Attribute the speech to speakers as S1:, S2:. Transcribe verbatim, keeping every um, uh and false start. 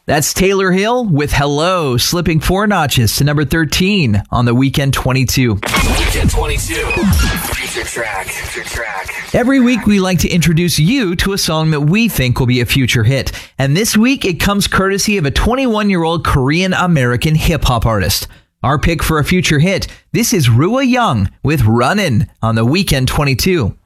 S1: That's Taylor Hill with Hello, slipping four notches to number thirteen on the Weekend twenty-two.
S2: Weekend twenty-two. Future track. Future track.
S1: Every week we like to introduce you to a song that we think will be a future hit. And this week it comes courtesy of a twenty-one-year-old Korean-American hip-hop artist. Our pick for a future hit, this is Rua Young with Runnin' on the Weekend twenty-two.